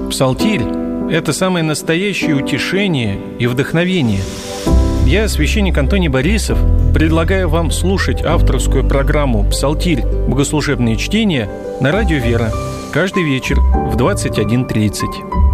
Псалтирь – это самое настоящее утешение и вдохновение. Я, священник Антоний Борисов, предлагаю вам слушать авторскую программу «Псалтирь. Богослужебные чтения» на радио «Вера» каждый вечер в 21:30.